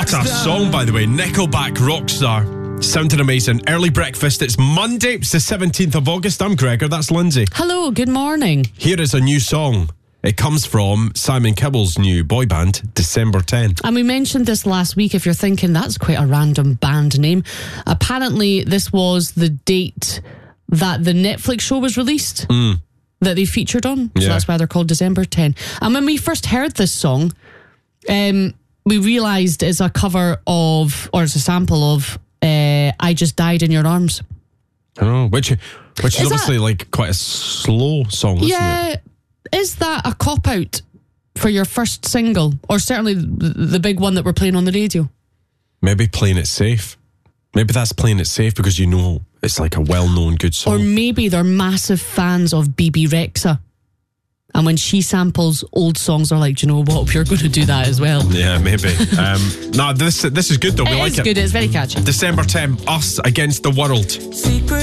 What a song, by the way. Nickelback, Rockstar. Sounded amazing. Early breakfast. It's Monday. It's the 17th of August. I'm Gregor. That's Lindsay. Hello, good morning. Here is a new song. It comes from Simon Kibble's new boy band, December 10. And we mentioned this last week. If you're thinking that's quite a random band name, apparently this was the date that the Netflix show was released that they featured on. So that's why they're called December 10. And when we first heard this song, we realised it's a cover of, or it's a sample of, I Just Died in Your Arms. Oh, which is obviously like quite a slow song, isn't it? Is that a cop-out for your first single? Or certainly the big one that we're playing on the radio? Maybe playing it safe. Maybe that's playing it safe because you know it's like a well-known good song. Or maybe they're massive fans of BB Rexha. And when she samples old songs, they're like, do you know what? We're going to do that as well. Yeah, maybe. No, this is good though. We like it. It's good. It's very catchy. December 10, Us Against the World. Secret